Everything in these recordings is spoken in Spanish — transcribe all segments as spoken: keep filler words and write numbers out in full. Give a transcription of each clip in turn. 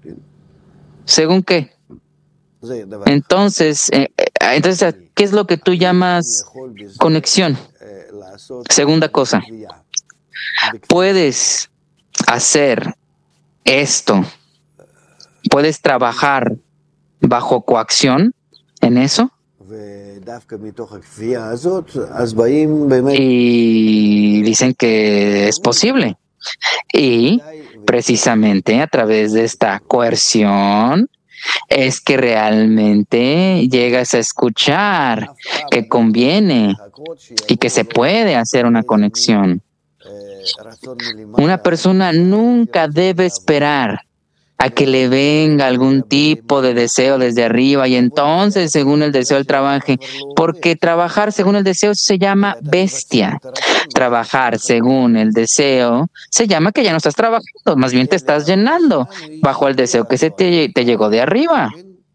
¿Según qué? Entonces, eh, entonces, ¿qué es lo que tú llamas conexión? Segunda cosa, puedes hacer esto, puedes trabajar bajo coacción en eso. Y dicen que es posible. Y precisamente a través de esta coerción es que realmente llegas a escuchar que conviene y que se puede hacer una conexión. Una persona nunca debe esperar a que le venga algún tipo de deseo desde arriba y entonces según el deseo él trabaje, porque trabajar según el deseo se llama bestia. Trabajar según el deseo se llama que ya no estás trabajando, más bien te estás llenando bajo el deseo que se te, te llegó de arriba.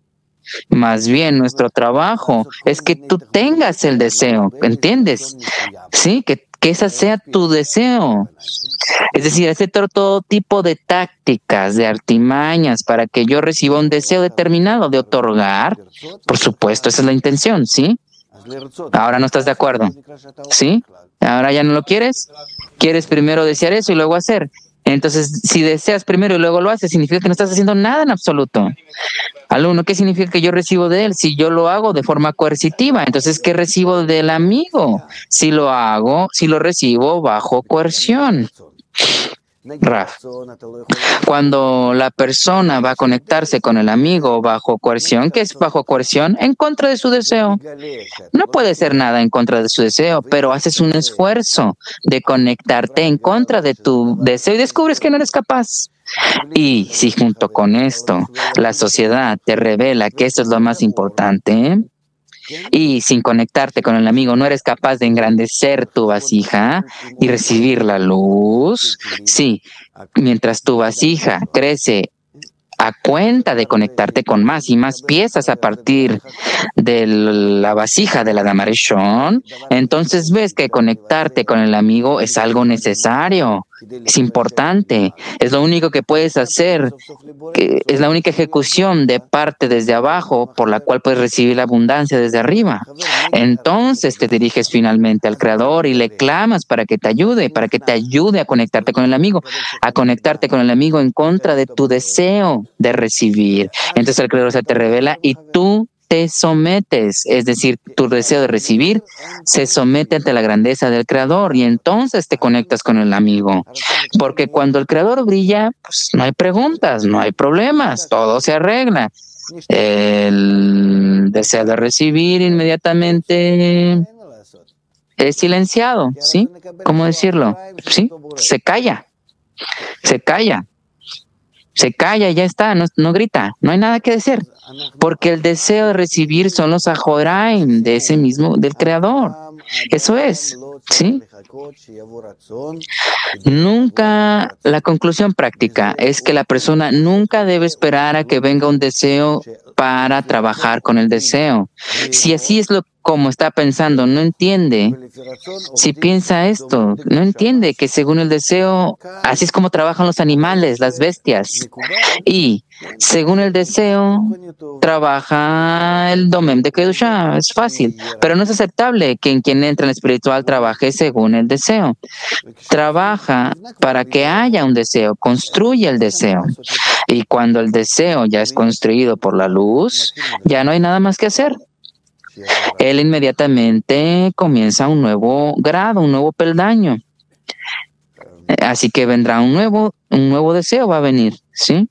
Más bien nuestro trabajo es que tú tengas el deseo, ¿entiendes? Sí, que, que ese sea tu deseo. Es decir, hacer todo tipo de tácticas, de artimañas para que yo reciba un deseo determinado de otorgar. Por supuesto, esa es la intención, ¿sí? Ahora no estás de acuerdo, ¿sí? Ahora ya no lo quieres. Quieres primero desear eso y luego hacer. Entonces, si deseas primero y luego lo haces, significa que no estás haciendo nada en absoluto. Alumno, ¿qué significa que yo recibo de él? Si yo lo hago de forma coercitiva, entonces, ¿qué recibo del amigo? Si lo hago, si lo recibo bajo coerción. Raf, cuando la persona va a conectarse con el amigo bajo coerción, ¿qué es bajo coerción? En contra de su deseo. No puede ser nada en contra de su deseo, pero haces un esfuerzo de conectarte en contra de tu deseo y descubres que no eres capaz. Y si junto con esto la sociedad te revela que esto es lo más importante, y sin conectarte con el amigo no eres capaz de engrandecer tu vasija y recibir la luz, sí, mientras tu vasija crece a cuenta de conectarte con más y más piezas a partir de la vasija de la Damareshon, entonces ves que conectarte con el amigo es algo necesario, es importante, es lo único que puedes hacer, que es la única ejecución de parte desde abajo por la cual puedes recibir la abundancia desde arriba. Entonces te diriges finalmente al Creador y le clamas para que te ayude, para que te ayude a conectarte con el amigo, a conectarte con el amigo en contra de tu deseo de recibir. Entonces el Creador se te revela y tú te sometes, es decir, tu deseo de recibir se somete ante la grandeza del Creador y entonces te conectas con el amigo. Porque cuando el Creador brilla, pues no hay preguntas, no hay problemas, todo se arregla. El deseo de recibir inmediatamente es silenciado, ¿sí? ¿Cómo decirlo? ¿Sí? Se calla, se calla. Se calla y ya está, no, no grita, no hay nada que decir, porque el deseo de recibir son los ajoraim de ese mismo, del Creador. Eso es, ¿sí? Nunca, la conclusión práctica es que la persona nunca debe esperar a que venga un deseo para trabajar con el deseo. Si así es lo como está pensando, no entiende. Si piensa esto, no entiende que según el deseo, así es como trabajan los animales, las bestias. Y según el deseo, trabaja el domem de Kedushá. Es fácil, pero no es aceptable que en quien entra en el espiritual trabaje según el deseo. Trabaja para que haya un deseo, construye el deseo. Y cuando el deseo ya es construido por la luz, ya no hay nada más que hacer. Él inmediatamente comienza un nuevo grado, un nuevo peldaño. Así que vendrá un nuevo, un nuevo deseo, va a venir, ¿sí?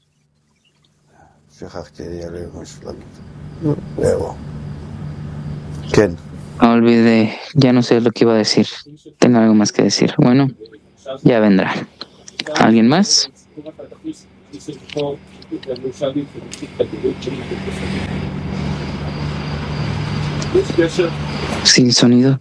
Olvidé, ya no sé lo que iba a decir. Tengo algo más que decir. Bueno, ya vendrá. ¿Alguien más? Sin sonido.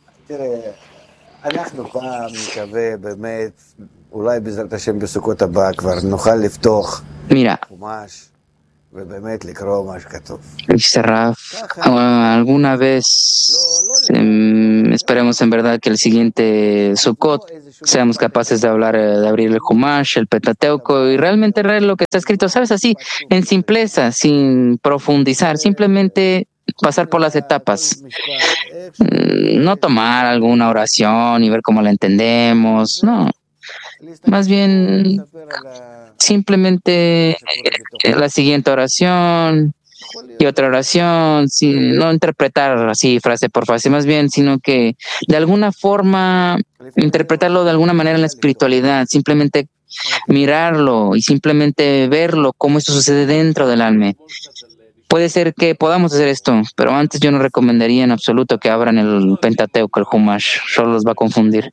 Mira, Dice Raf, alguna vez, eh, esperemos en verdad que el siguiente Sukkot seamos capaces de hablar, eh, de abrir el Humash, el Pentateuco y realmente leer lo que está escrito, ¿sabes? Así, en simpleza, sin profundizar, simplemente pasar por las etapas. No tomar alguna oración y ver cómo la entendemos, no. Más bien, simplemente la siguiente oración y otra oración, sin, no interpretar así frase por frase, más bien, sino que de alguna forma interpretarlo de alguna manera en la espiritualidad, simplemente mirarlo y simplemente verlo, cómo esto sucede dentro del alma. Puede ser que podamos hacer esto, pero antes yo no recomendaría en absoluto que abran el Pentateuco, el Humash, solo los va a confundir.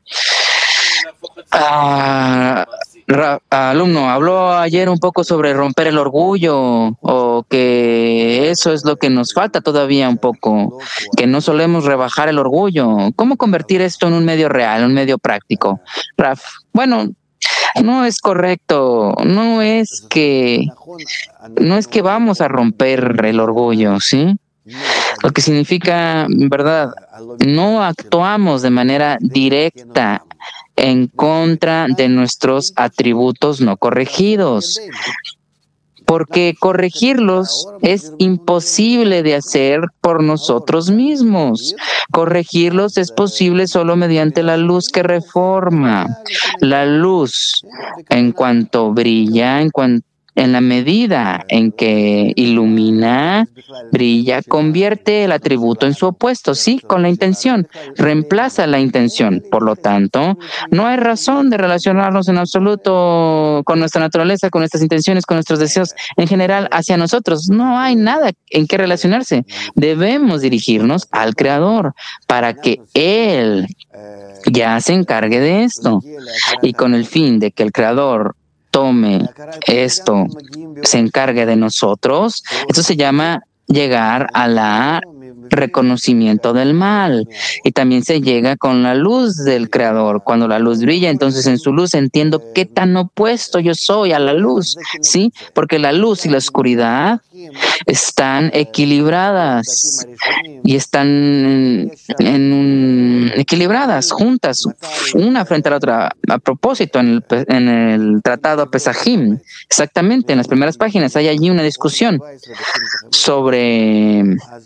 Ah, Ra, alumno, habló ayer un poco sobre romper el orgullo, o que eso es lo que nos falta todavía un poco, que no solemos rebajar el orgullo. ¿Cómo convertir esto en un medio real, un medio práctico? Raf, bueno, no es correcto, no es que, no es que vamos a romper el orgullo, ¿sí? Lo que significa, en verdad, no actuamos de manera directa en contra de nuestros atributos no corregidos, porque corregirlos es imposible de hacer por nosotros mismos. Corregirlos es posible solo mediante la luz que reforma. La luz, en cuanto brilla, en cuanto en la medida en que ilumina, brilla, convierte el atributo en su opuesto, sí, con la intención, reemplaza la intención. Por lo tanto, no hay razón de relacionarnos en absoluto con nuestra naturaleza, con nuestras intenciones, con nuestros deseos en general hacia nosotros. No hay nada en qué relacionarse. Debemos dirigirnos al Creador para que Él ya se encargue de esto. Y con el fin de que el Creador tome esto, se encargue de nosotros, esto se llama llegar a la reconocimiento del mal, y también se llega con la luz del Creador. Cuando la luz brilla, entonces en su luz entiendo qué tan opuesto yo soy a la luz, ¿sí? Porque la luz y la oscuridad están equilibradas y están en, en un, equilibradas, juntas, una frente a la otra. A propósito, en el, en el tratado Pesajim, exactamente, en las primeras páginas hay allí una discusión sobre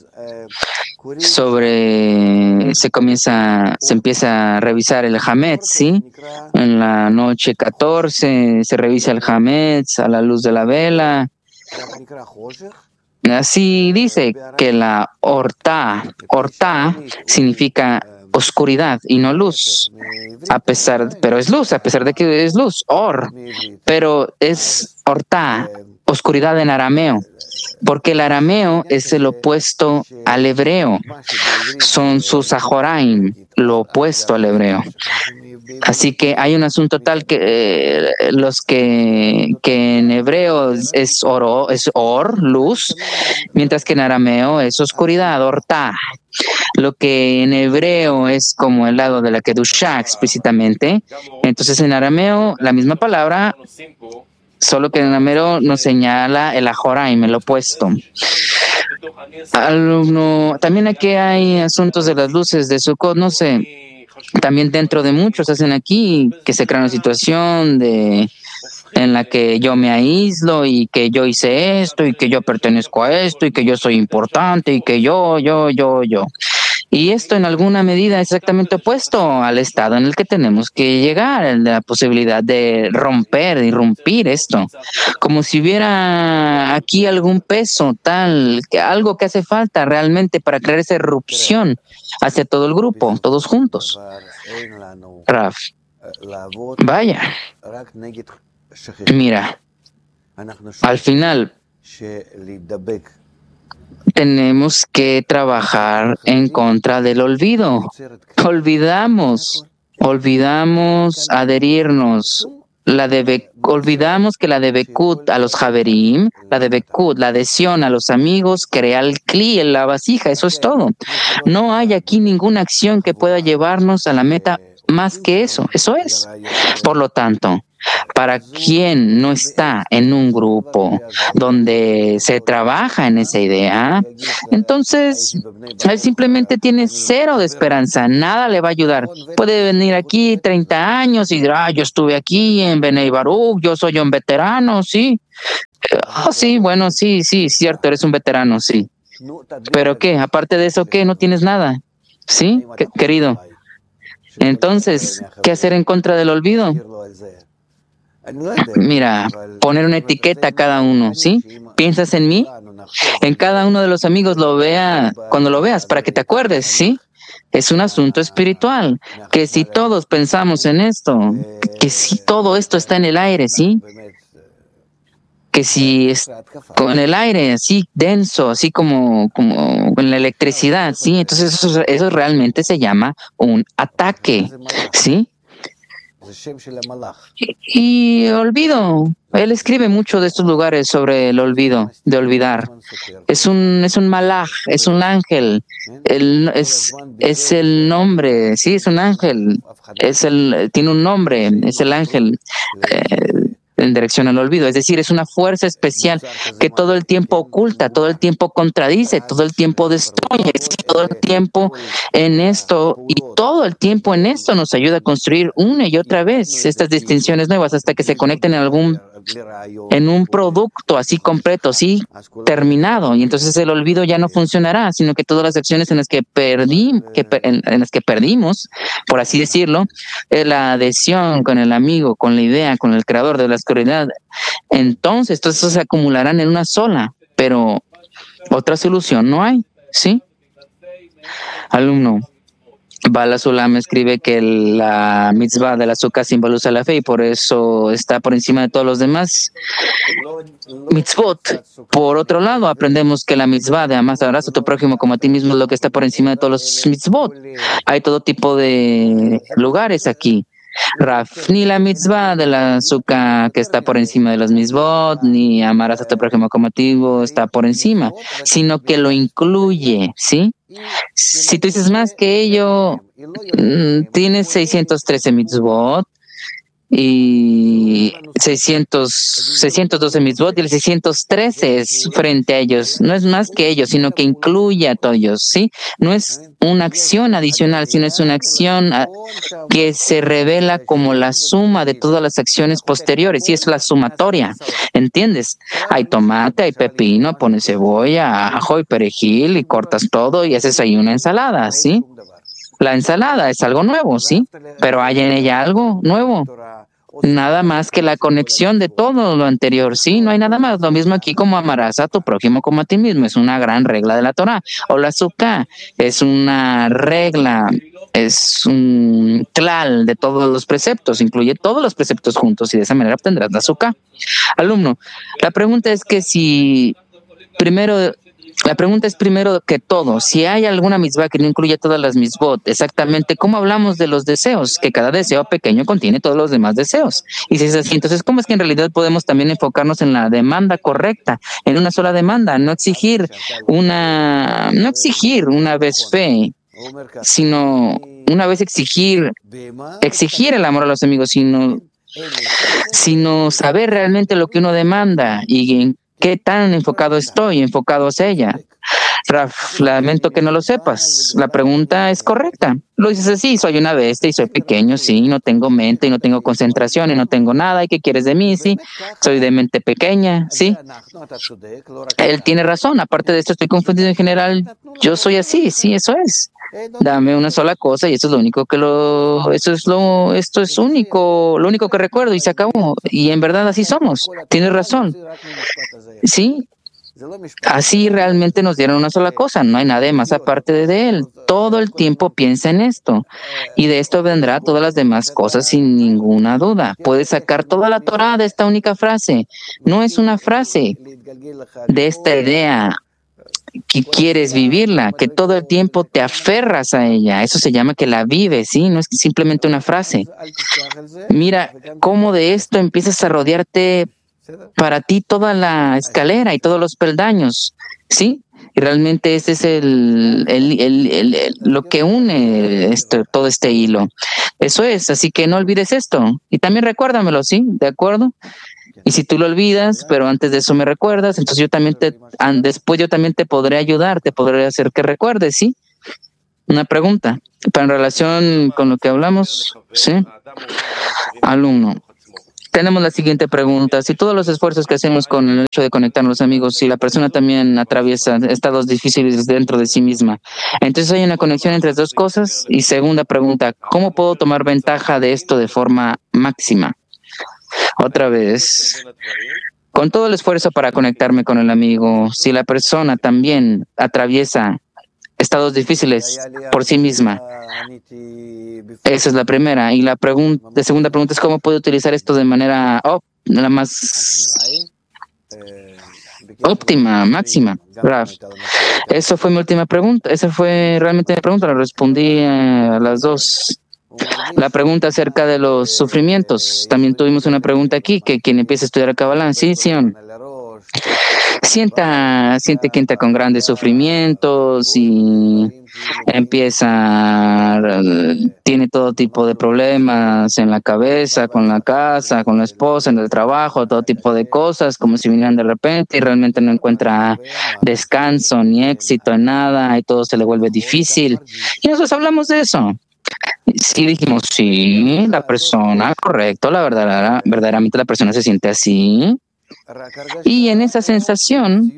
sobre se comienza, se empieza a revisar el Hametz, ¿sí? En la noche catorce se revisa el Hametz a la luz de la vela. Así dice que la orta, orta significa oscuridad y no luz, a pesar, pero es luz, a pesar de que es luz, or, pero es orta, oscuridad en arameo, porque el arameo es el opuesto al hebreo, son sus ajoraim, lo opuesto al hebreo. Así que hay un asunto tal que eh, los que, que en hebreo es oro, es or, luz, mientras que en arameo es oscuridad, orta. Lo que en hebreo es como el lado de la Kedushá explícitamente, entonces en arameo la misma palabra, solo que en arameo nos señala el ajoraim, el opuesto. Alumno, también aquí hay asuntos de las luces de Sukkot, no sé. También dentro de muchos hacen aquí que se crea una situación de en la que yo me aíslo y que yo hice esto y que yo pertenezco a esto y que yo soy importante y que yo, yo, yo, yo. Y esto en alguna medida es exactamente opuesto al estado en el que tenemos que llegar, la posibilidad de romper, de irrumpir esto, como si hubiera aquí algún peso tal, que algo que hace falta realmente para crear esa erupción hacia todo el grupo, todos juntos. Raf, vaya, mira, al final tenemos que trabajar en contra del olvido. Olvidamos, olvidamos adherirnos. La de Be- olvidamos que la de Bekut a los Javerim, la de Bekut, la adhesión a los amigos, crea el Kli en la vasija, eso es todo. No hay aquí ninguna acción que pueda llevarnos a la meta más que eso, eso es. Por lo tanto, Para quien no está en un grupo donde se trabaja en esa idea, entonces él simplemente tiene cero de esperanza, nada le va a ayudar. Puede venir aquí treinta años y dirá, ah, yo estuve aquí en Benei Baruch, yo soy un veterano, sí. Oh, sí, bueno, sí, sí, cierto, eres un veterano, sí. ¿Pero qué? Aparte de eso, ¿qué? No tienes nada, ¿sí, querido? Entonces, ¿qué hacer en contra del olvido? Mira, poner una etiqueta a cada uno, ¿sí? ¿Piensas en mí? En cada uno de los amigos lo vea, cuando lo veas, para que te acuerdes, ¿sí? Es un asunto espiritual, que si todos pensamos en esto, que si todo esto está en el aire, ¿sí? Que si es con el aire así denso, así como, como con la electricidad, ¿sí? Entonces eso, eso realmente se llama un ataque, ¿sí? Y, y olvido. Él escribe mucho de estos lugares sobre el olvido, de olvidar. Es un, es un malaj, es un ángel. El, es, es el nombre, sí, es un ángel. Es el, tiene un nombre, es el ángel. Eh, en dirección al olvido, es decir, es una fuerza especial que todo el tiempo oculta, todo el tiempo contradice, todo el tiempo destruye, todo el tiempo en esto y todo el tiempo en esto nos ayuda a construir una y otra vez estas distinciones nuevas hasta que se conecten en algún en un producto así completo, sí, terminado, y entonces el olvido ya no funcionará, sino que todas las acciones en las que perdí, que en, en las que perdimos, por así decirlo, eh, la adhesión con el amigo, con la idea, con el creador de la oscuridad, entonces todos esos se acumularán en una sola, pero otra solución no hay, ¿sí? Alumno, Bala Sulam escribe que la mitzvah del azúcar simboliza la fe y por eso está por encima de todos los demás mitzvot. Por otro lado, aprendemos que la mitzvah de amarás a tu prójimo como a ti mismo es lo que está por encima de todos los mitzvot. Hay todo tipo de lugares aquí. Raf, ni la mitzvah de la azúcar que está por encima de los mitzvot, ni amarás a tu prójimo como a ti mismo está por encima, sino que lo incluye, ¿sí? Si tú dices más que ello, tienes seiscientos trece mitzvot y seiscientos, seiscientos doce mitzvot y el seiscientos trece es frente a ellos. No es más que ellos, sino que incluye a todos ellos, ¿sí? No es una acción adicional, sino es una acción que se revela como la suma de todas las acciones posteriores, y es la sumatoria, ¿entiendes? Hay tomate, hay pepino, pones cebolla, ajo y perejil y cortas todo y haces ahí una ensalada, ¿sí? La ensalada es algo nuevo, ¿sí? Pero hay en ella algo nuevo. Nada más que la conexión de todo lo anterior, ¿sí? No hay nada más. Lo mismo aquí como amarás a tu prójimo como a ti mismo. Es una gran regla de la Torah. O la azúcar es una regla, es un clal de todos los preceptos. Incluye todos los preceptos juntos y de esa manera obtendrás la azúcar. Alumno, la pregunta es que si primero... La pregunta es primero que todo, si hay alguna mitzvah que no incluye todas las mitzvot, exactamente como hablamos de los deseos, que cada deseo pequeño contiene todos los demás deseos. Y si es así, entonces, ¿cómo es que en realidad podemos también enfocarnos en la demanda correcta, en una sola demanda, no exigir una, no exigir una vez fe, sino una vez exigir, exigir el amor a los amigos, sino, sino saber realmente lo que uno demanda y en ¿qué tan enfocado estoy, enfocado hacia ella? Raf, lamento que no lo sepas. La pregunta es correcta. Lo dices así, soy una bestia y soy pequeño, sí, no tengo mente y no tengo concentración y no tengo nada. ¿Y qué quieres de mí? Sí, soy de mente pequeña, sí. Él tiene razón. Aparte de esto, estoy confundido en general. Yo soy así, sí, eso es. Dame una sola cosa y eso es lo único que lo, eso es lo, esto es único, lo único que recuerdo y se acabó. Y en verdad así somos. Tienes razón. Sí. Así realmente nos dieron una sola cosa, no hay nada más aparte de él. Todo el tiempo piensa en esto y de esto vendrá todas las demás cosas sin ninguna duda. Puedes sacar toda la Torah de esta única frase. No es una frase de esta idea que quieres vivirla, que todo el tiempo te aferras a ella. Eso se llama que la vives, ¿sí? No es simplemente una frase. Mira cómo de esto empiezas a rodearte para ti toda la escalera y todos los peldaños, ¿sí? Y realmente ese es el, el, el, el, el lo que une esto, todo este hilo. Eso es, así que no olvides esto. Y también recuérdamelo, ¿sí? ¿De acuerdo? Y si tú lo olvidas, pero antes de eso me recuerdas, entonces yo también te, después yo también te podré ayudar, te podré hacer que recuerdes, ¿sí? Una pregunta, para en relación con lo que hablamos, ¿sí? Alumno, tenemos la siguiente pregunta. Si todos los esfuerzos que hacemos con el hecho de conectar a los amigos, si la persona también atraviesa estados difíciles dentro de sí misma, entonces hay una conexión entre las dos cosas. Y segunda pregunta, ¿cómo puedo tomar ventaja de esto de forma máxima? Otra vez, con todo el esfuerzo para conectarme con el amigo, si la persona también atraviesa estados difíciles por sí misma, esa es la primera. Y la pregunta, la segunda pregunta es cómo puedo utilizar esto de manera oh, la más óptima, máxima. Raf. Eso fue mi última pregunta. Esa fue realmente mi pregunta. La respondí a las dos. La pregunta acerca de los sufrimientos. También tuvimos una pregunta aquí, que quien empieza a estudiar a Kabbalah, sí, Sion. Sienta, siente que entra con grandes sufrimientos y empieza, tiene todo tipo de problemas en la cabeza, con la casa, con la esposa, en el trabajo, todo tipo de cosas, como si vinieran de repente y realmente no encuentra descanso ni éxito en nada y todo se le vuelve difícil. Y nosotros hablamos de eso. Sí, dijimos, sí, la persona, correcto, la verdad, verdaderamente la persona se siente así. Y en esa sensación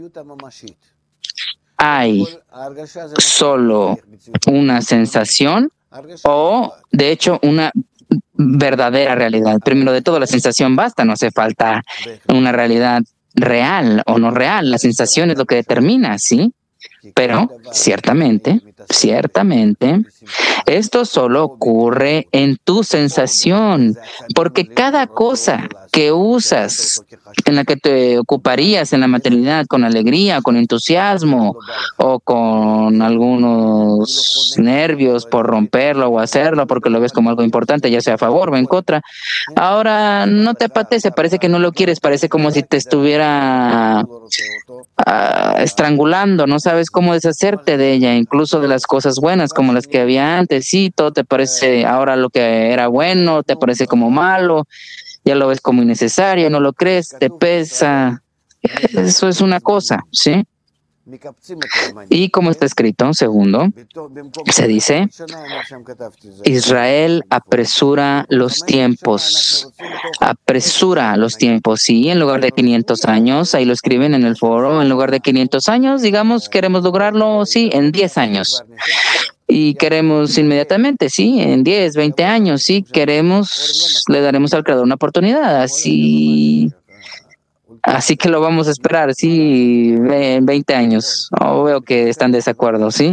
hay solo una sensación o, de hecho, una verdadera realidad. Primero de todo, la sensación basta, no hace falta una realidad real o no real. La sensación es lo que determina, ¿sí? Pero, ciertamente, ciertamente, esto solo ocurre en tu sensación, porque cada cosa que usas, en la que te ocuparías en la maternidad con alegría, con entusiasmo o con algunos nervios por romperlo o hacerlo porque lo ves como algo importante, ya sea a favor o en contra, ahora no te apetece, parece que no lo quieres, parece como si te estuviera uh, estrangulando, no sabes cómo deshacerte de ella, incluso de las cosas buenas como las que había antes. Sí, todo te parece ahora lo que era bueno, te parece como malo, ya lo ves como innecesario, no lo crees, te pesa. Eso es una cosa, ¿sí? Y como está escrito, segundo, se dice, Israel apresura los tiempos, apresura los tiempos, sí, en lugar de quinientos años, ahí lo escriben en el foro, en lugar de quinientos años, digamos, queremos lograrlo, sí, en diez años. Y queremos inmediatamente, sí, en diez, veinte años, sí, queremos, le daremos al creador una oportunidad, así... Así que lo vamos a esperar, sí, en veinte años. Oh, veo que están de desacuerdo, ¿sí?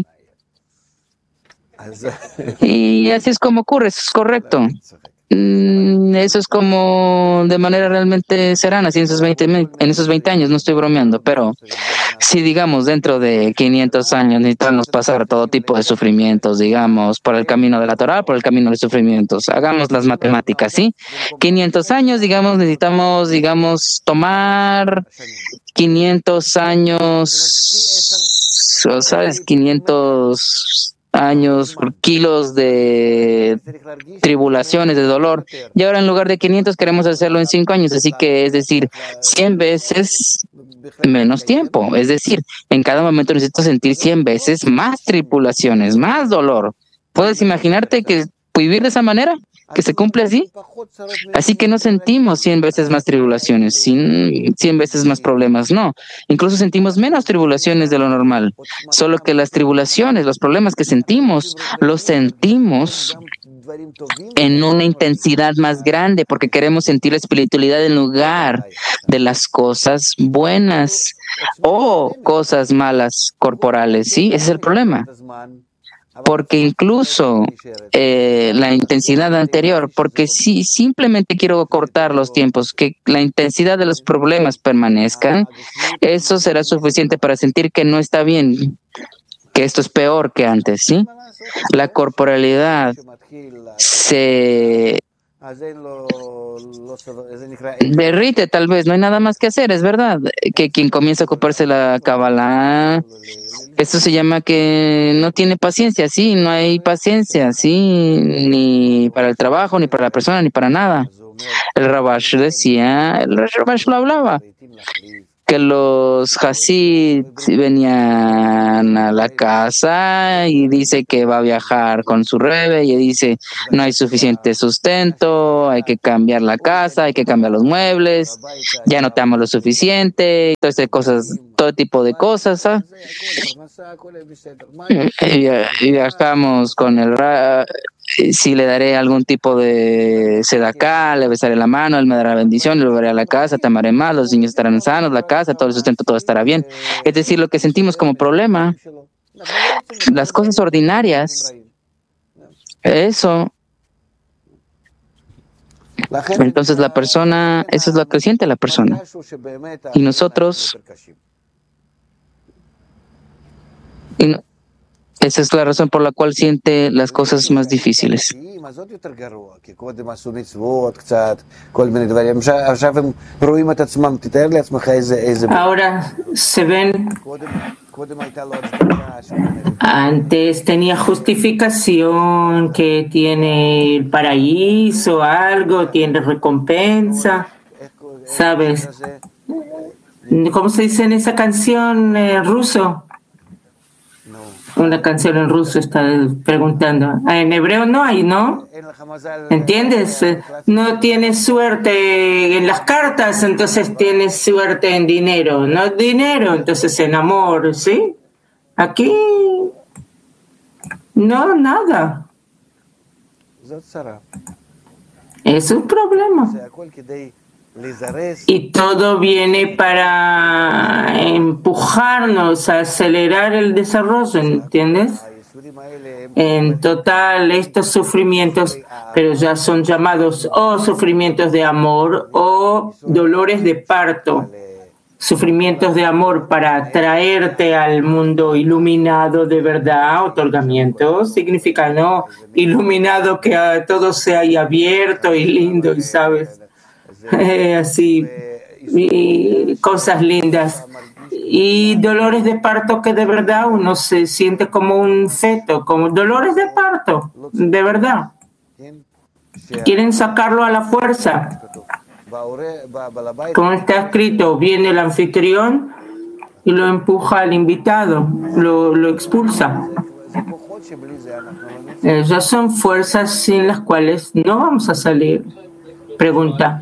Y así es como ocurre, eso es correcto. Eso es como de manera realmente serán así en esos veinte, en esos veinte años, no estoy bromeando, pero si digamos dentro de quinientos años necesitamos pasar todo tipo de sufrimientos, digamos, por el camino de la Torah, por el camino de sufrimientos, hagamos las matemáticas, ¿sí? quinientos años, digamos, necesitamos, digamos, tomar quinientos años, ¿sabes? quinientos años, kilos de tribulaciones, de dolor, y ahora en lugar de quinientos queremos hacerlo en cinco años, así que es decir, cien veces menos tiempo, es decir, en cada momento necesito sentir cien veces más tribulaciones, más dolor. ¿Puedes imaginarte que vivir de esa manera? ¿Que se cumple así? Así que no sentimos cien veces más tribulaciones, cien veces más problemas, no. Incluso sentimos menos tribulaciones de lo normal. Solo que las tribulaciones, los problemas que sentimos, los sentimos en una intensidad más grande porque queremos sentir la espiritualidad en lugar de las cosas buenas o cosas malas corporales, ¿sí? Ese es el problema. Porque incluso eh, la intensidad anterior, porque si simplemente quiero cortar los tiempos, que la intensidad de los problemas permanezcan, eso será suficiente para sentir que no está bien, que esto es peor que antes, ¿sí? La corporalidad se Derrite, tal vez, no hay nada más que hacer, es verdad. Que quien comienza a ocuparse de la Kabbalah, eso se llama que no tiene paciencia, sí, no hay paciencia, sí, ni para el trabajo, ni para la persona, ni para nada. El Rabash decía, el Rabash lo hablaba, que los Hasid venían a la casa y dice que va a viajar con su rebe y dice no hay suficiente sustento, hay que cambiar la casa, hay que cambiar los muebles, ya no tenemos lo suficiente, todo este cosas, todo tipo de cosas. ¿Ah? Y viajamos con el ra si le daré algún tipo de sedaká, le besaré la mano, él me dará la bendición, le volveré a la casa, te amaré más, los niños estarán sanos, la casa, todo el sustento, todo estará bien. Es decir, lo que sentimos como problema, las cosas ordinarias, eso. Entonces la persona, eso es lo que siente la persona. Y nosotros, y no, esa es la razón por la cual siente las cosas más difíciles. Ahora se ven. Antes tenía justificación, que tiene el paraíso, algo, tiene recompensa, ¿sabes? ¿Cómo se dice en esa canción en ruso? Una canción en ruso está preguntando. En hebreo no hay, ¿no? ¿Entiendes? No tienes suerte en las cartas, entonces tienes suerte en dinero. No dinero, entonces en amor, ¿sí? Aquí no, nada. Es un problema. Y todo viene para empujarnos a acelerar el desarrollo, ¿entiendes? En total, estos sufrimientos, pero ya son llamados o sufrimientos de amor o dolores de parto. Sufrimientos de amor para traerte al mundo iluminado de verdad, otorgamiento, significa no iluminado que todo sea ahí abierto y lindo, y sabes. Eh, así, y cosas lindas. Y dolores de parto que de verdad uno se siente como un feto, como dolores de parto, de verdad. Quieren sacarlo a la fuerza. Como está escrito, viene el anfitrión y lo empuja al invitado, lo, lo expulsa. Esas son fuerzas sin las cuales no vamos a salir. Pregunta.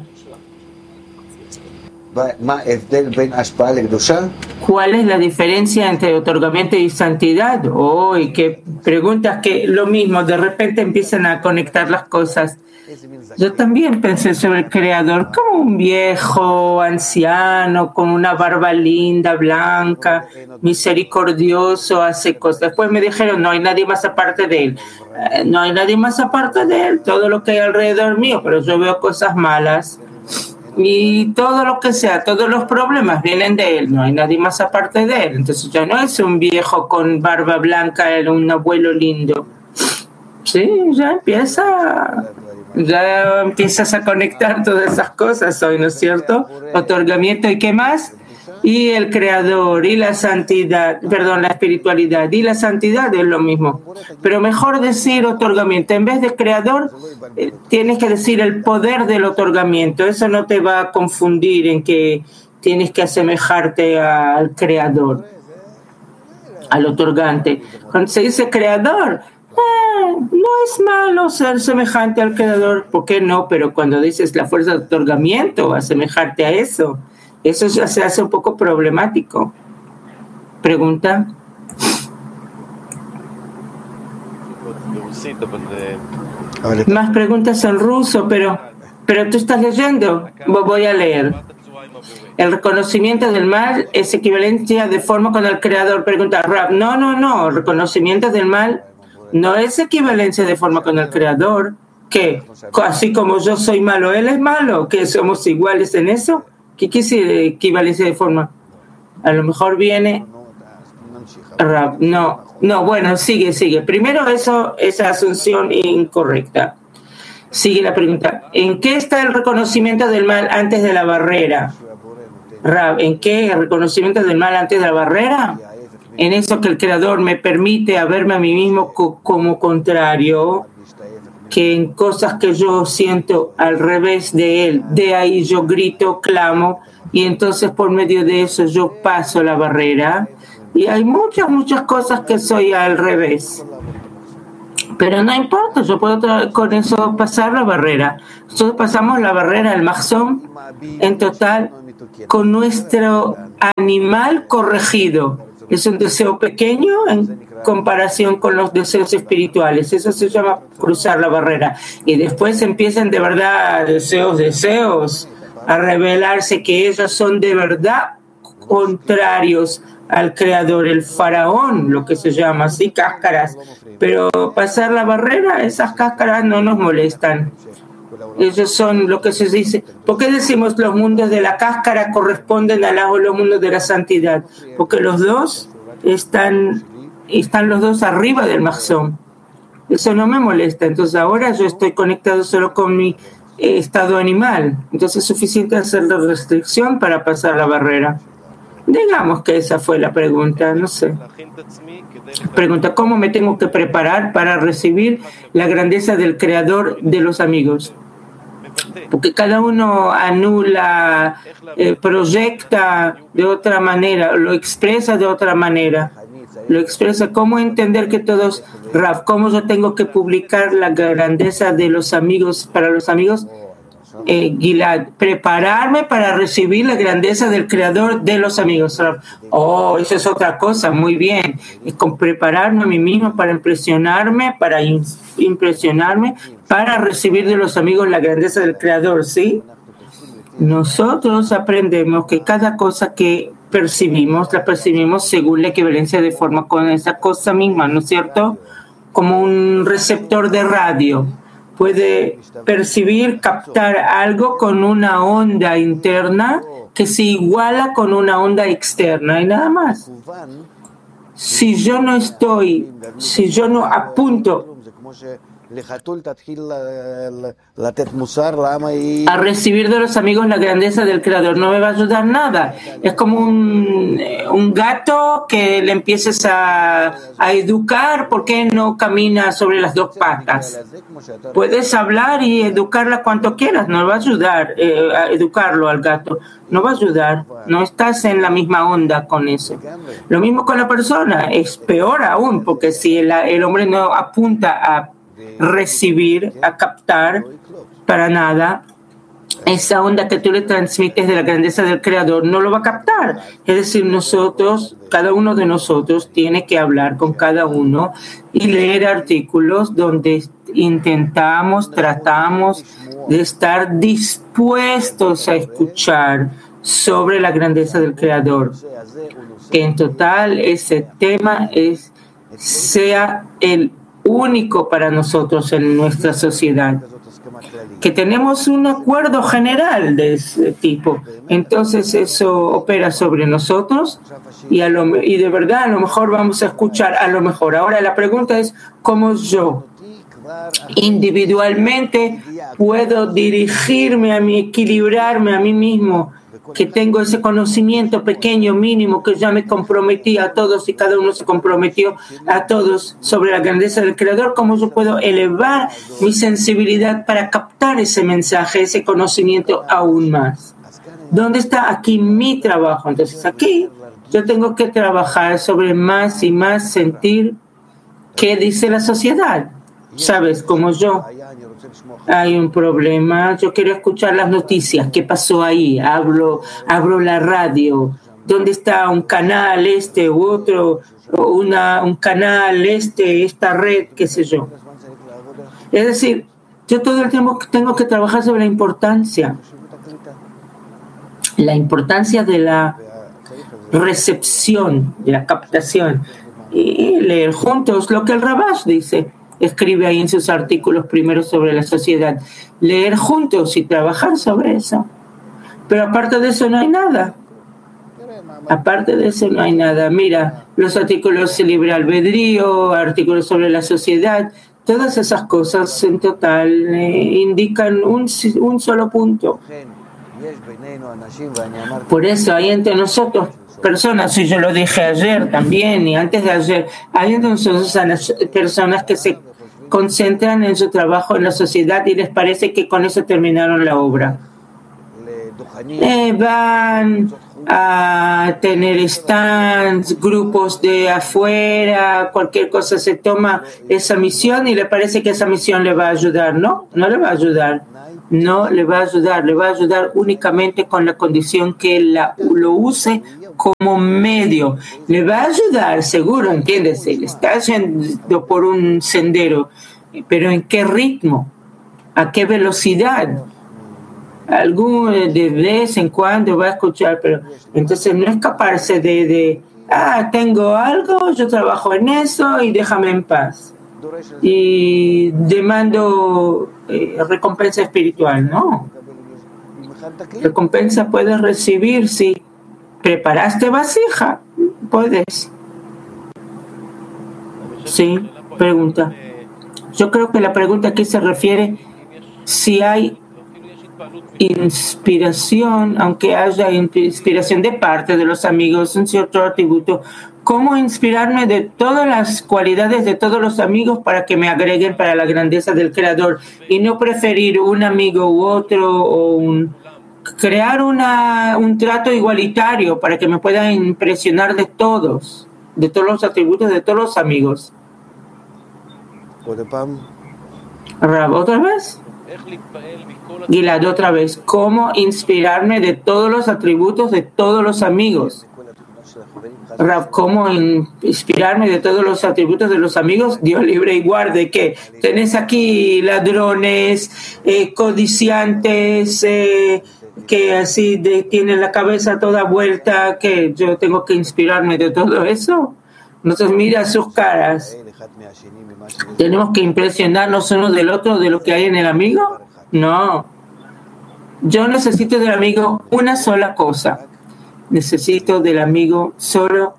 ¿Cuál es la diferencia entre otorgamiento y santidad? Oh, y que preguntas que lo mismo, de repente empiezan a conectar las cosas. Yo también pensé sobre el Creador como un viejo, anciano, con una barba linda, blanca, misericordioso, hace cosas. Después me dijeron, no hay nadie más aparte de él. Eh, no hay nadie más aparte de él, todo lo que hay alrededor mío, pero yo veo cosas malas. Y todo lo que sea, todos los problemas vienen de él, no hay nadie más aparte de él. Entonces ya no es un viejo con barba blanca, era un abuelo lindo. Sí, ya empieza, ya empiezas a conectar todas esas cosas hoy, ¿no es cierto? Otorgamiento y qué más, y el Creador y la santidad, perdón, la espiritualidad y la santidad es lo mismo. Pero mejor decir otorgamiento. En vez de Creador, eh, tienes que decir el poder del otorgamiento. Eso no te va a confundir en que tienes que asemejarte al Creador, al otorgante. Cuando se dice Creador, eh, no es malo ser semejante al Creador. ¿Por qué no? Pero cuando dices la fuerza de otorgamiento, asemejarte a eso, eso ya se hace un poco problemático. Pregunta. Más preguntas en ruso, pero, pero tú estás leyendo. Voy a leer. El reconocimiento del mal es equivalencia de forma con el Creador. Pregunta Rab. No, no, no. El reconocimiento del mal no es equivalencia de forma con el Creador. ¿Qué? Así como yo soy malo, él es malo. ¿Que somos iguales en eso? ¿Qué quiere decir equivalencia de forma? A lo mejor viene Rab. No, no, bueno, sigue, sigue. Primero eso, esa asunción incorrecta. Sigue la pregunta. ¿En qué está el reconocimiento del mal antes de la barrera? Rab, ¿en qué el reconocimiento del mal antes de la barrera? En eso que el Creador me permite a verme a mí mismo co- como contrario, que en cosas que yo siento al revés de Él, de ahí yo grito, clamo, y entonces por medio de eso yo paso la barrera. Y hay muchas, muchas cosas que soy al revés. Pero no importa, yo puedo tra- con eso pasar la barrera. Nosotros pasamos la barrera, el mahzón, en total, con nuestro animal corregido. Es un deseo pequeño en comparación con los deseos espirituales. Eso se llama cruzar la barrera. Y después empiezan de verdad deseos, deseos, a revelarse que ellos son de verdad contrarios al creador, el faraón, lo que se llama así, cáscaras. Pero pasar la barrera, esas cáscaras no nos molestan. Ellos son lo que se dice. ¿Por qué decimos los mundos de la cáscara corresponden a los mundos de la santidad? Porque los dos están, están los dos arriba del mahzón. Eso no me molesta. Entonces ahora yo estoy conectado solo con mi eh, estado animal. Entonces es suficiente hacer la restricción para pasar la barrera. Digamos que esa fue la pregunta, no sé. Pregunta, ¿cómo me tengo que preparar para recibir la grandeza del creador de los amigos? Porque cada uno anula, eh, proyecta de otra manera, lo expresa de otra manera. Lo expresa, ¿cómo entender que todos, Rav, cómo yo tengo que publicar la grandeza de los amigos para los amigos? Eh, Gilad, prepararme para recibir la grandeza del creador de los amigos. Oh, eso es otra cosa, muy bien. Es con prepararme a mí mismo para impresionarme, para in- impresionarme, para recibir de los amigos la grandeza del creador, ¿sí? Nosotros aprendemos que cada cosa que percibimos, la percibimos según la equivalencia de forma con esa cosa misma, ¿no es cierto? Como un receptor de radio. Puede percibir, captar algo con una onda interna que se iguala con una onda externa y nada más. Si yo no estoy, si yo no apunto a recibir de los amigos la grandeza del creador, no me va a ayudar nada. Es como un, un gato que le empieces a, a educar. ¿Por qué no camina sobre las dos patas? Puedes hablar y educarla cuanto quieras, no va a ayudar eh, a educarlo al gato, no va a ayudar, no estás en la misma onda con eso. Lo mismo con la persona, es peor aún, porque si el, el hombre no apunta a recibir, a captar para nada, esa onda que tú le transmites de la grandeza del creador no lo va a captar. Es decir, nosotros, cada uno de nosotros tiene que hablar con cada uno y leer artículos donde intentamos, tratamos de estar dispuestos a escuchar sobre la grandeza del creador. Que en total ese tema es, sea el único para nosotros en nuestra sociedad, que tenemos un acuerdo general de ese tipo. Entonces eso opera sobre nosotros y, a lo, y de verdad a lo mejor vamos a escuchar, a lo mejor. Ahora la pregunta es cómo yo individualmente puedo dirigirme a mí, equilibrarme a mí mismo, que tengo ese conocimiento pequeño, mínimo, que ya me comprometí a todos y cada uno se comprometió a todos sobre la grandeza del Creador. ¿Cómo yo puedo elevar mi sensibilidad para captar ese mensaje, ese conocimiento aún más? ¿Dónde está aquí mi trabajo? Entonces aquí yo tengo que trabajar sobre más y más sentir qué dice la sociedad. ¿Sabes? Como yo. Hay un problema, yo quiero escuchar las noticias, ¿qué pasó ahí? Hablo, abro la radio, ¿dónde está un canal este u otro, una, un canal este, esta red, qué sé yo? Es decir, yo todo el tiempo tengo que trabajar sobre la importancia, la importancia de la recepción, de la captación, y leer juntos lo que el Rabash dice. Escribe ahí en sus artículos primero sobre la sociedad, leer juntos y trabajar sobre eso. Pero aparte de eso no hay nada. Aparte de eso no hay nada. Mira, los artículos de libre albedrío, artículos sobre la sociedad, Todas esas cosas en total eh, indican un, un solo punto. Por eso hay entre nosotros personas, y yo lo dije ayer también y antes de ayer, hay entre nosotros personas que se concentran en su trabajo en la sociedad y les parece que con eso terminaron la obra. Eh, van a tener stands, grupos de afuera, cualquier cosa, se toma esa misión y le parece que esa misión le va a ayudar. No, no le va a ayudar. No le va a ayudar, le va a ayudar únicamente con la condición que él la, lo use como medio. Le va a ayudar, seguro, ¿entiendes? Él está yendo por un sendero, pero ¿en qué ritmo? ¿A qué velocidad? Algún de vez en cuando va a escuchar, pero entonces no escaparse de, de ah, tengo algo, yo trabajo en eso y déjame en paz. Y demando eh, recompensa espiritual, no. Recompensa puedes recibir si preparaste vasija, puedes. Sí, pregunta. Yo creo que la pregunta aquí se refiere si hay inspiración, aunque haya inspiración de parte de los amigos, un cierto atributo. ¿Cómo inspirarme de todas las cualidades de todos los amigos para que me agreguen para la grandeza del Creador y no preferir un amigo u otro o un, crear una, un trato igualitario para que me puedan impresionar de todos, de todos los atributos de todos los amigos? Rab, ¿otra vez? Gilad, otra vez. ¿Cómo inspirarme de todos los atributos de todos los amigos? Rab, ¿cómo inspirarme de todos los atributos de los amigos? Dios libre y guarde que tenés aquí ladrones, eh, codiciantes, eh, que así de, tienen la cabeza toda vuelta, que yo tengo que inspirarme de todo eso. Entonces mira sus caras. ¿Tenemos que impresionarnos uno del otro de lo que hay en el amigo? No. Yo necesito del amigo una sola cosa. Necesito del amigo solo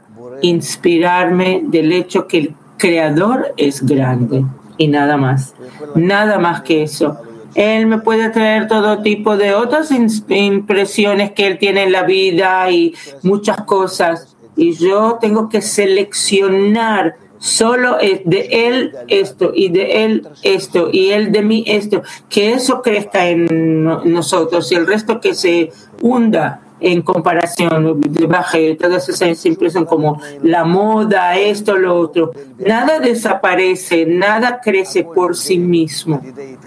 inspirarme del hecho que el Creador es grande y nada más. Nada más que eso. Él me puede traer todo tipo de otras impresiones que él tiene en la vida y muchas cosas. Y yo tengo que seleccionar solo de él esto y de él esto y él de mí esto, que eso crezca en nosotros y el resto que se hunda en comparación, baje todas esas impresiones como la moda, esto, lo otro. Nada desaparece, nada crece por sí mismo.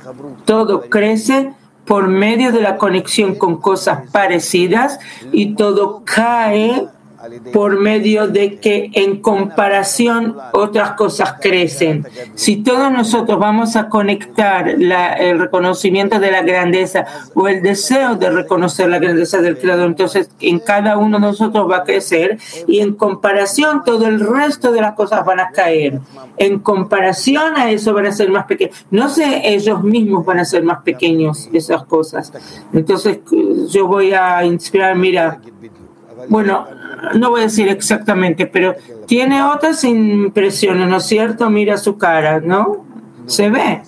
Todo crece por medio de la conexión con cosas parecidas y todo cae por medio de que en comparación otras cosas crecen. Si todos nosotros vamos a conectar la, el reconocimiento de la grandeza o el deseo de reconocer la grandeza del Creador, entonces en cada uno de nosotros va a crecer y en comparación todo el resto de las cosas van a caer. En comparación a eso van a ser más pequeños. No sé, ellos mismos van a ser más pequeños esas cosas. Entonces yo voy a inspirar, mira, bueno, no voy a decir exactamente, pero tiene otras impresiones, ¿no es cierto? Mira su cara, ¿no? Se ve.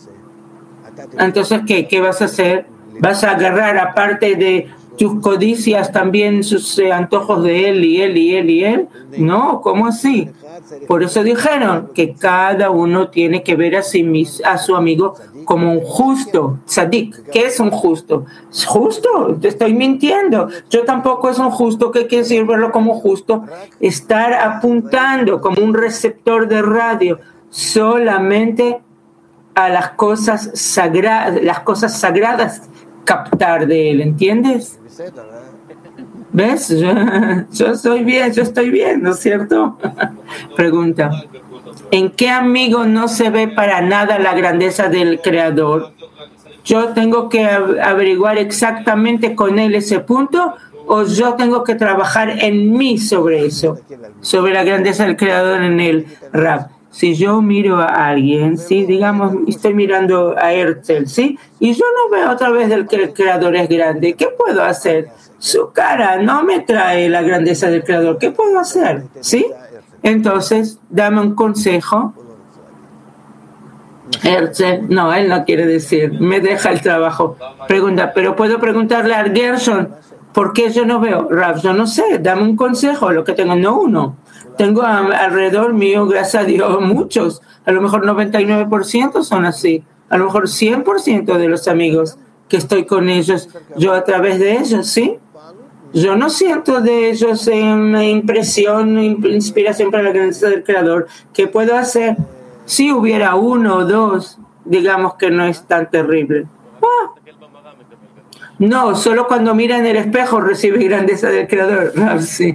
Entonces, ¿qué? ¿Qué vas a hacer? ¿Vas a agarrar, aparte de tus codicias, también sus eh, antojos de él y él y él y él? No, ¿cómo así? Por eso dijeron que cada uno tiene que ver a, sí mis, a su amigo como un justo, tzadik. ¿Qué es un justo? ¿Es justo? Te estoy mintiendo. Yo tampoco es un justo. ¿Qué quiere decir verlo como justo? Estar apuntando como un receptor de radio solamente a las cosas sagradas, las cosas sagradas captar de él, ¿entiendes? ¿Ves? Yo, yo estoy bien, yo estoy bien, ¿no es cierto? Pregunta. ¿En qué amigo no se ve para nada la grandeza del Creador? ¿Yo tengo que averiguar exactamente con él ese punto o yo tengo que trabajar en mí sobre eso? Sobre la grandeza del Creador en el Rab. Si yo miro a alguien, ¿sí? Digamos, estoy mirando a Herzl, ¿sí? Y yo no veo otra vez del que el Creador es grande. ¿Qué puedo hacer? Su cara no me trae la grandeza del Creador. ¿Qué puedo hacer? ¿Sí? Entonces, dame un consejo. Herzl, no, él no quiere decir, me deja el trabajo. Pregunta, pero puedo preguntarle a Gershon, ¿por qué yo no veo? Rav, yo no sé, dame un consejo, lo que tengo, no uno. Tengo a, alrededor mío, gracias a Dios, muchos. A lo mejor noventa y nueve por ciento son así. A lo mejor cien por ciento de los amigos que estoy con ellos, yo a través de ellos, ¿sí? Yo no siento de ellos una impresión, inspiración para la grandeza del Creador. ¿Qué puedo hacer? Si hubiera uno o dos, digamos que no es tan terrible. Ah. No, solo cuando mira en el espejo recibe grandeza del Creador. Ah, sí.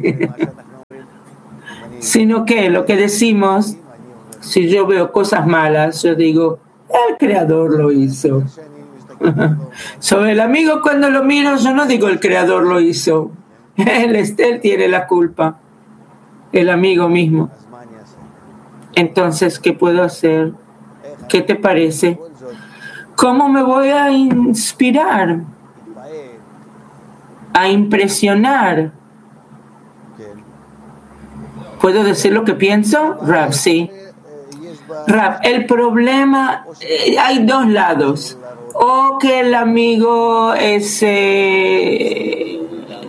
Sino que lo que decimos, si yo veo cosas malas, yo digo, el Creador lo hizo. Sobre el amigo, cuando lo miro, yo no digo el Creador lo hizo. Él, él tiene la culpa. El amigo mismo. Entonces, ¿qué puedo hacer? ¿Qué te parece? ¿Cómo me voy a inspirar? A impresionar. ¿Puedo decir lo que pienso? Rav, sí. Rav, el problema, eh, hay dos lados. O que el amigo es, eh,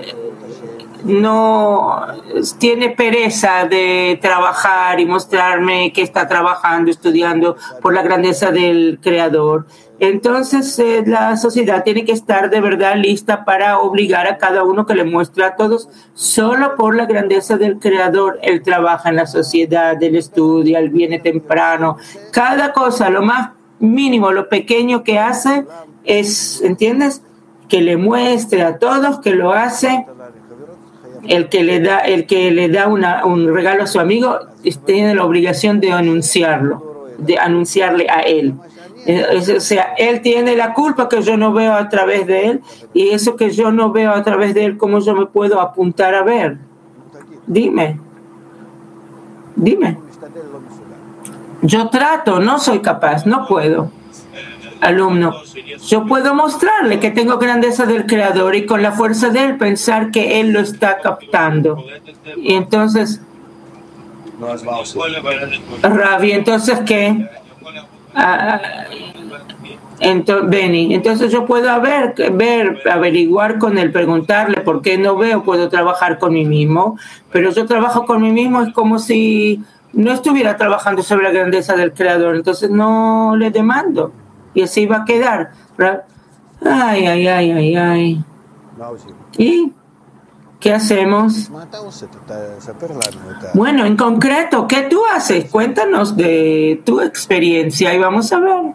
no tiene pereza de trabajar y mostrarme que está trabajando, estudiando por la grandeza del Creador. Entonces eh, la sociedad tiene que estar de verdad lista para obligar a cada uno que le muestre a todos solo por la grandeza del Creador. Él trabaja en la sociedad, él estudia, él viene temprano. Cada cosa, lo más mínimo, lo pequeño que hace es, ¿entiendes? Que le muestre a todos que lo hace. El que le da, el que le da una, un regalo a su amigo tiene la obligación de anunciarlo, de anunciarle a él. O sea, él tiene la culpa que yo no veo a través de él, y eso que yo no veo a través de él, ¿cómo yo me puedo apuntar a ver? Dime. Dime. Yo trato, no soy capaz, no puedo. Alumno, yo puedo mostrarle que tengo grandeza del Creador y con la fuerza de él pensar que él lo está captando. Y entonces, Ravi, ¿entonces qué? Ah, entonces, Benny, entonces yo puedo ver, ver, averiguar con él, preguntarle por qué no veo, puedo trabajar con mí mismo, pero yo trabajo con mí mismo, es como si no estuviera trabajando sobre la grandeza del Creador, entonces no le demando. Y así va a quedar. Ay, ay, ay, ay, ay. ¿Y qué hacemos? Bueno, en concreto, ¿qué tú haces? Cuéntanos de tu experiencia y vamos a ver.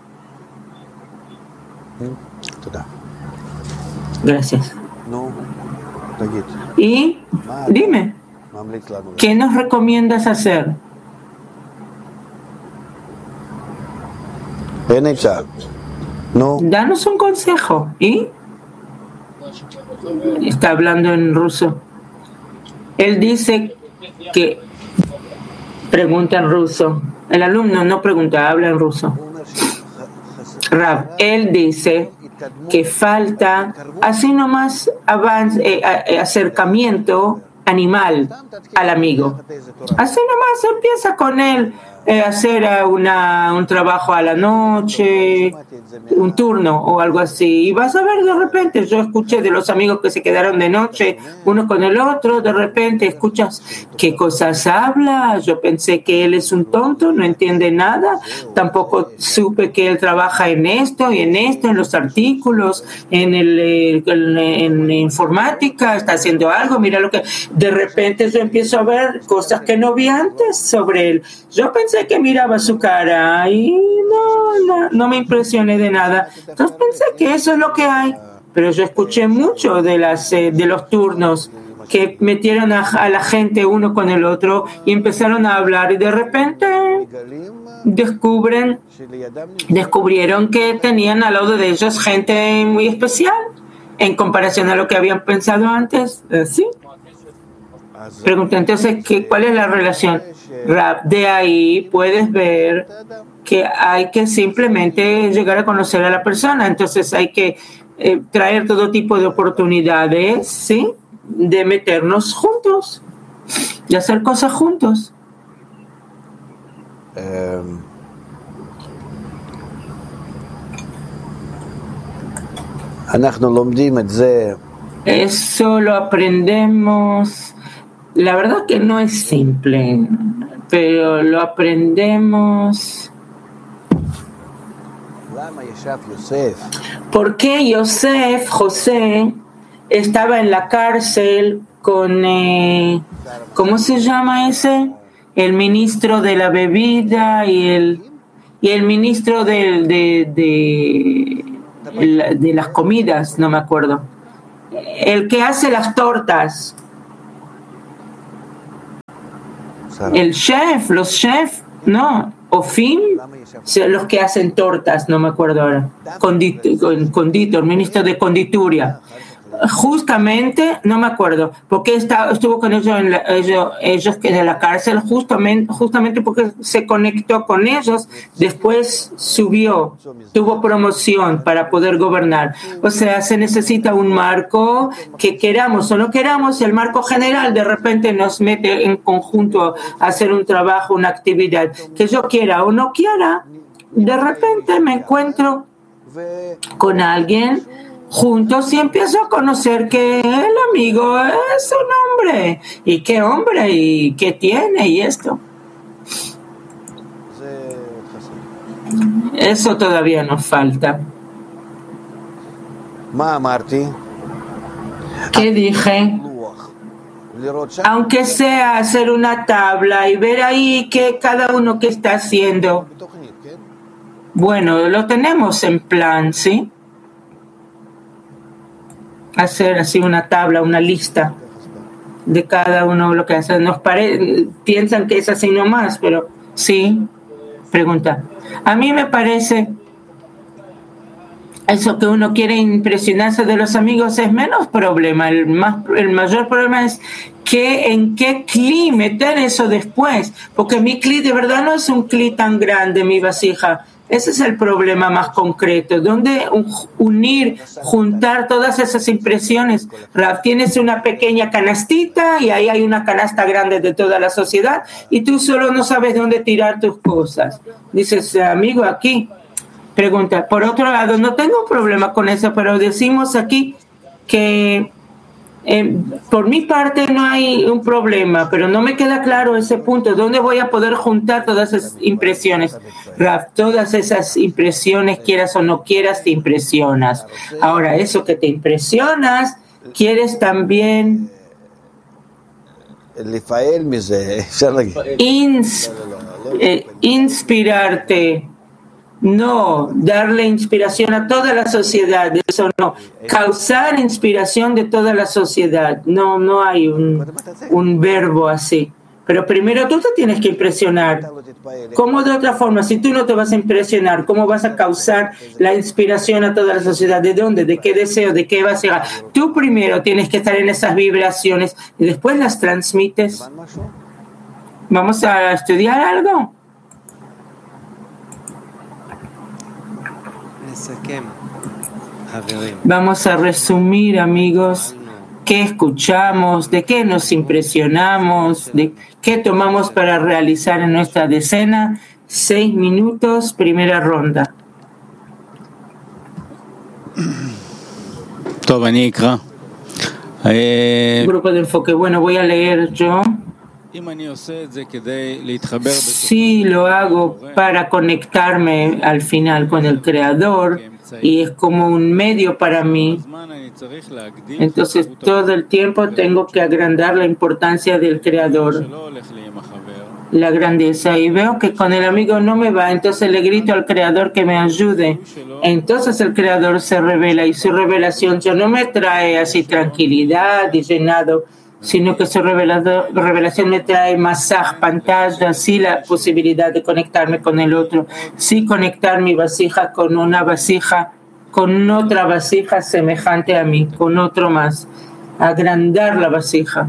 Gracias. Y dime, ¿qué nos recomiendas hacer? No. Danos un consejo. ¿Y? Está hablando en ruso. Él dice que pregunta en ruso. El alumno no pregunta, habla en ruso. Rav, él dice que falta así nomás avance, eh, acercamiento animal al amigo. Así nomás empieza con él. Eh, hacer una, un trabajo a la noche, un turno o algo así, y vas a ver de repente, yo escuché de los amigos que se quedaron de noche uno con el otro, de repente escuchas qué cosas habla, yo pensé que él es un tonto, no entiende nada, tampoco supe que él trabaja en esto y en esto, en los artículos, en el en, en informática, está haciendo algo, mira lo que, de repente yo empiezo a ver cosas que no vi antes sobre él, yo pensé que miraba su cara y no, no, no me impresioné de nada. Entonces pensé que eso es lo que hay. Pero yo escuché mucho de, las, eh, de los turnos que metieron a, a la gente uno con el otro y empezaron a hablar y de repente descubren, descubrieron que tenían al lado de ellos gente muy especial en comparación a lo que habían pensado antes. ¿Sí? Pregunté entonces, ¿qué, ¿cuál es la relación? De ahí puedes ver que hay que simplemente llegar a conocer a la persona. Entonces hay que eh, traer todo tipo de oportunidades, ¿sí? De meternos juntos y hacer cosas juntos. Um, Eso lo aprendemos. La verdad que no es simple, pero lo aprendemos. ¿Por qué Yosef, José, estaba en la cárcel con, eh, ¿cómo se llama ese? El ministro de la bebida y el, y el ministro de, de, de, de las comidas, no me acuerdo. El que hace las tortas. El chef, los chefs, no, Ofim, los que hacen tortas, no me acuerdo ahora, conditor, conditor ministro de condituria. Justamente, no me acuerdo, porque está, estuvo con ellos, en la, ellos, ellos que de la cárcel, justamente, justamente porque se conectó con ellos, después subió, tuvo promoción para poder gobernar. O sea, se necesita un marco que queramos o no queramos, el marco general de repente nos mete en conjunto a hacer un trabajo, una actividad, que yo quiera o no quiera, de repente me encuentro con alguien juntos y empiezo a conocer que el amigo es un hombre. ¿Y qué hombre? ¿Y qué tiene? Y esto. Eso todavía nos falta. ¿Qué dije? Aunque sea hacer una tabla y ver ahí que cada uno que está haciendo. Bueno, lo tenemos en plan, ¿sí? Hacer así una tabla, una lista de cada uno lo que hace. Nos pare, piensan que es así nomás, pero sí. Pregunta. A mí me parece eso que uno quiere impresionarse de los amigos es menos problema. El más, el mayor problema es que en qué cli meter eso después, porque mi cli de verdad no es un cli tan grande, mi vasija. Ese es el problema más concreto, donde unir, juntar todas esas impresiones. Tienes una pequeña canastita y ahí hay una canasta grande de toda la sociedad y tú solo no sabes dónde tirar tus cosas. Dices, amigo, aquí. Pregunta, por otro lado, no tengo un problema con eso, pero decimos aquí que eh, por mi parte no hay un problema, pero no me queda claro ese punto. ¿Dónde voy a poder juntar todas esas impresiones? Raf, todas esas impresiones, quieras o no quieras, te impresionas. Ahora, eso que te impresionas, quieres también ins, eh, inspirarte. No, darle inspiración a toda la sociedad, eso no. Causar inspiración de toda la sociedad. No, no hay un, un verbo así. Pero primero tú te tienes que impresionar. ¿Cómo de otra forma? Si tú no te vas a impresionar, ¿cómo vas a causar la inspiración a toda la sociedad? ¿De dónde? ¿De qué deseo? ¿De qué vas a llegar? Tú primero tienes que estar en esas vibraciones y después las transmites. ¿Vamos a estudiar algo? Vamos a resumir, amigos, qué escuchamos, de qué nos impresionamos, de qué tomamos para realizar en nuestra decena. Seis minutos, primera ronda. Grupo de enfoque. Bueno, voy a leer yo. Sí, lo hago para conectarme al final con el Creador y es como un medio para mí. Entonces todo el tiempo tengo que agrandar la importancia del Creador, la grandeza, y veo que con el amigo no me va, entonces le grito al Creador que me ayude. Entonces el Creador se revela y su revelación ya no me trae así tranquilidad y llenado, sino que su revelación me trae masaj, pantalla, sí la posibilidad de conectarme con el otro, sí conectar mi vasija con una vasija, con otra vasija semejante a mí, con otro más, agrandar la vasija.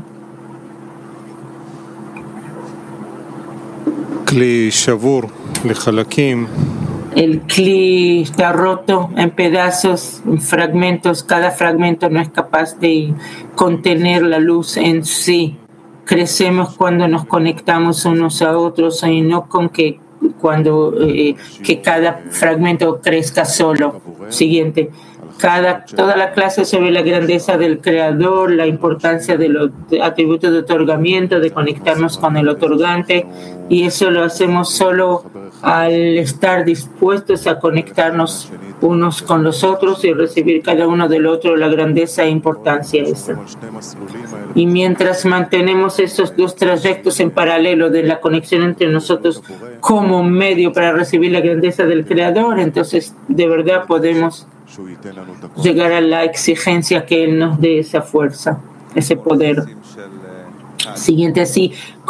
Kli shavur lechalakim. El cli está roto en pedazos, en fragmentos. Cada fragmento no es capaz de contener la luz en sí. Crecemos cuando nos conectamos unos a otros y no con que cuando eh, que cada fragmento crezca solo. Siguiente. cada, toda la clase sobre la grandeza del Creador, la importancia de los atributos de otorgamiento, de conectarnos con el otorgante, y eso lo hacemos solo al estar dispuestos a conectarnos unos con los otros y recibir cada uno del otro la grandeza e importancia esa. Y mientras mantenemos esos dos trayectos en paralelo de la conexión entre nosotros como medio para recibir la grandeza del Creador, entonces de verdad podemos llegar a la exigencia que Él nos dé esa fuerza, ese poder. Siguiente así.